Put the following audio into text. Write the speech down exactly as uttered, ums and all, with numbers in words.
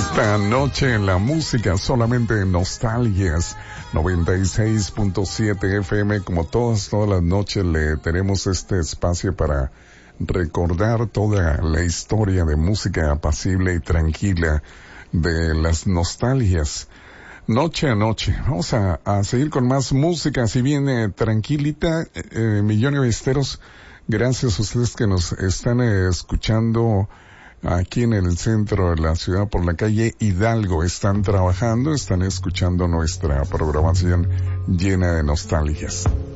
Esta noche en la música solamente nostalgias. noventa y seis punto siete F M, como todas, todas las noches le tenemos este espacio para recordar toda la historia de música apacible y tranquila de las nostalgias. Noche a noche. Vamos a, a seguir con más música, si viene tranquilita, eh, Millón de Besteros. Gracias a ustedes que nos están eh, escuchando aquí en el centro de la ciudad, por la calle Hidalgo. Están trabajando, están escuchando nuestra programación llena de nostalgias.